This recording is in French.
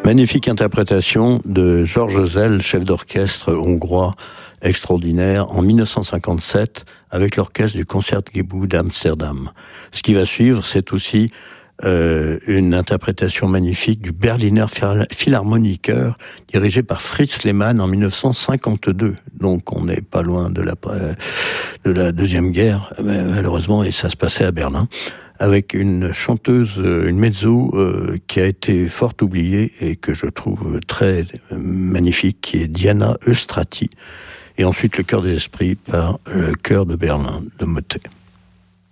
Magnifique interprétation de George Zell, chef d'orchestre hongrois extraordinaire, en 1957, avec l'orchestre du Concertgebouw d'Amsterdam. Ce qui va suivre, c'est aussi une interprétation magnifique du Berliner Philharmoniker, dirigé par Fritz Lehmann en 1952. Donc on n'est pas loin de la Deuxième Guerre, malheureusement, et ça se passait à Berlin, avec une chanteuse, une mezzo qui a été fort oubliée et que je trouve très magnifique, qui est Diana Eustrati. Et ensuite le Chœur des Esprits par le Chœur de Berlin de Motet.